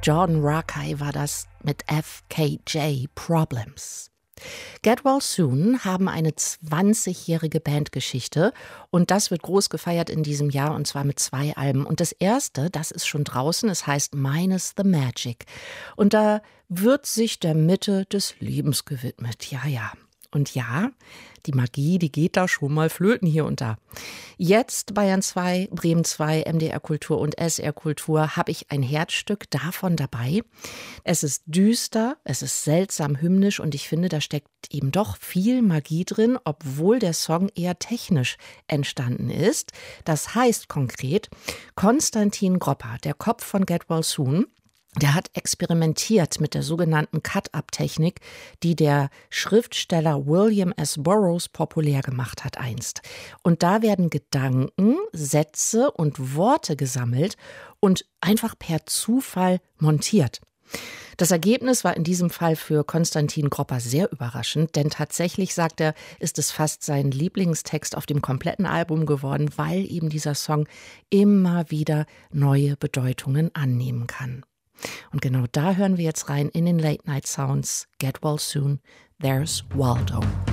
Jordan Rakei war das mit FKJ Problems. Get Well Soon haben eine 20-jährige Bandgeschichte und das wird groß gefeiert in diesem Jahr und zwar mit 2 Alben. Und das erste, das ist schon draußen, es heißt Minus the Magic. Und da wird sich der Mitte des Lebens gewidmet. Ja, ja. Und ja, die Magie, die geht da schon mal flöten hier und da. Jetzt Bayern 2, Bremen 2, MDR Kultur und SR Kultur habe ich ein Herzstück davon dabei. Es ist düster, es ist seltsam hymnisch und ich finde, da steckt eben doch viel Magie drin, obwohl der Song eher technisch entstanden ist. Das heißt konkret, Konstantin Gropper, der Kopf von Get Well Soon, der hat experimentiert mit der sogenannten Cut-Up-Technik, die der Schriftsteller William S. Burroughs populär gemacht hat einst. Und da werden Gedanken, Sätze und Worte gesammelt und einfach per Zufall montiert. Das Ergebnis war in diesem Fall für Konstantin Gropper sehr überraschend, denn tatsächlich, sagt er, ist es fast sein Lieblingstext auf dem kompletten Album geworden, weil eben dieser Song immer wieder neue Bedeutungen annehmen kann. Und genau da hören wir jetzt rein in den Late Night Sounds. Get Well Soon, There's Waldo.